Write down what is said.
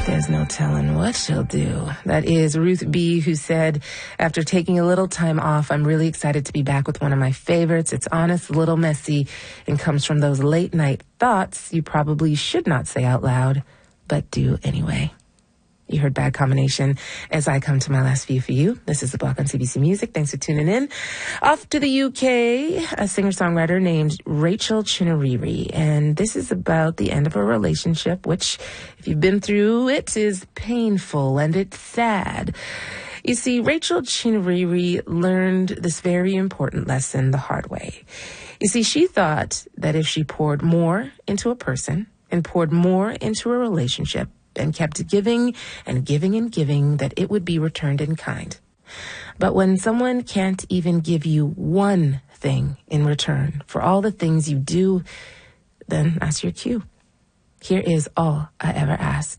There's no telling what she'll do. That is Ruth B., who said, after taking a little time off, I'm really excited to be back with one of my favorites. It's honest, a little messy, and comes from those late night thoughts you probably should not say out loud, but do anyway. You heard Bad Combination as I come to my last view for you. This is The Block on CBC Music. Thanks for tuning in. Off to the UK, a singer-songwriter named Rachel Chinariri. And this is about the end of a relationship, which, if you've been through it, is painful and it's sad. You see, Rachel Chinariri learned this very important lesson the hard way. You see, she thought that if she poured more into a person and poured more into a relationship, and kept giving and giving and giving, that it would be returned in kind. But when someone can't even give you one thing in return for all the things you do, then that's your cue. Here is All I Ever Asked.